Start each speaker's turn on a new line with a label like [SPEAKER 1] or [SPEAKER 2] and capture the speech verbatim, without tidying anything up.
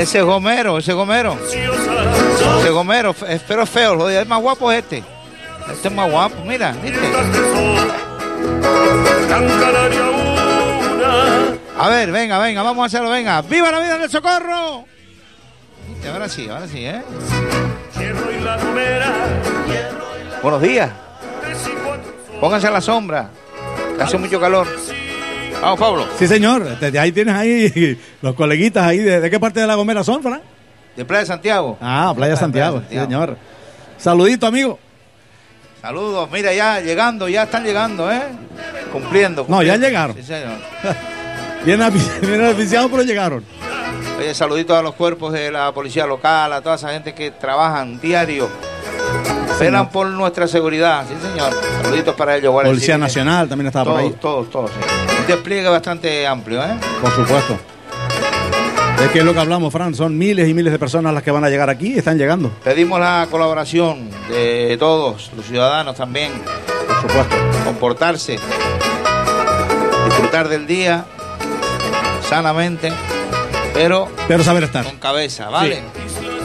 [SPEAKER 1] Ese es Gomero, ese es Gomero. Ese es Gomero, pero es feo, lo de más guapo es este. Este es más guapo, mira, ¿viste? A ver, venga, venga, vamos a hacerlo, venga. ¡Viva la vida del Socorro! ¿Viste? Ahora sí, ahora sí, ¿eh? Buenos días. Pónganse a la sombra, que hace mucho calor. Vamos, Pablo.
[SPEAKER 2] Sí, señor. Desde ahí tienes ahí los coleguitas ahí. ¿De, de qué parte de La Gomera son, Fran?
[SPEAKER 1] De Playa de Santiago.
[SPEAKER 2] Ah, Playa de Santiago, Playa de Santiago. Sí, señor. Saludito, amigo.
[SPEAKER 1] Saludos. Mira, ya llegando, ya están llegando, ¿eh? Cumpliendo. cumpliendo.
[SPEAKER 2] No, ya llegaron.
[SPEAKER 1] Sí, señor.
[SPEAKER 2] Vienen oficiados, pero llegaron.
[SPEAKER 1] Oye, saluditos a los cuerpos de la policía local, a toda esa gente que trabajan diario. Velan por nuestra seguridad, sí señor. Saluditos para ellos.
[SPEAKER 2] Guardia Policía Civil, Nacional también estaba
[SPEAKER 1] todos,
[SPEAKER 2] por ahí.
[SPEAKER 1] Todos, todos, sí. Un despliegue bastante amplio, ¿eh?
[SPEAKER 2] Por supuesto. Es que es lo que hablamos, Fran. Son miles y miles de personas las que van a llegar aquí y están llegando.
[SPEAKER 1] Pedimos la colaboración de todos, los ciudadanos también.
[SPEAKER 2] Por supuesto.
[SPEAKER 1] Comportarse. Disfrutar del día sanamente, pero...
[SPEAKER 2] Pero saber estar.
[SPEAKER 1] Con cabeza, ¿vale?
[SPEAKER 2] Sí.